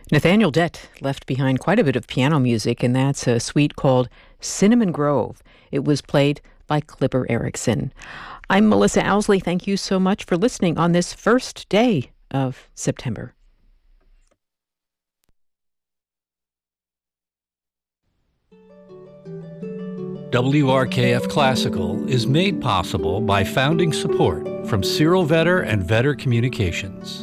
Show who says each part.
Speaker 1: Nathaniel Dett left behind quite a bit of piano music, and that's a suite called Cinnamon Grove. It was played by Clipper Erickson. I'm Melissa Owsley. Thank you so much for listening on this first day of September.
Speaker 2: WRKF Classical is made possible by founding support from Cyril Vetter and Vetter Communications.